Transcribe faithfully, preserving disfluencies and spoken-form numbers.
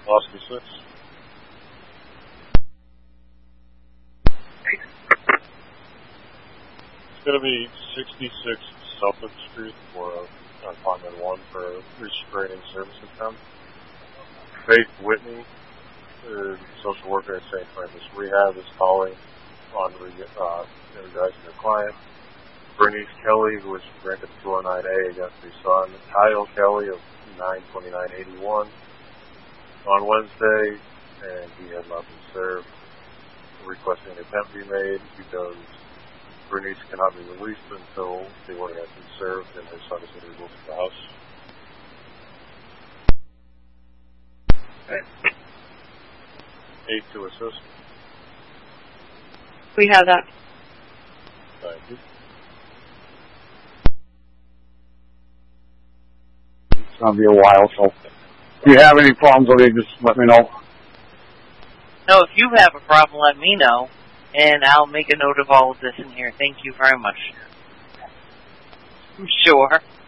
Oscar six. It's going to be sixty-six Suffolk Street for uh, apartment one for a restraining service attempt. Faith Whitney, uh, social worker at Saint Francis Rehab, is calling on uh, energizing her client. Bernice Kelly, who was granted two oh nine A against her son. Kyle Kelly of nine twenty-nine eighty-one on Wednesday, and he had not been served. Requesting an attempt be made because Bernice cannot be released until the order has been served and her son is illegal to the house. Okay. Eight to assist. We have that. Thank you. It's going to be a while, so if you have any problems with it, just let me know. No, if you have a problem, let me know, and I'll make a note of all of this in here. Thank you very much. Sure.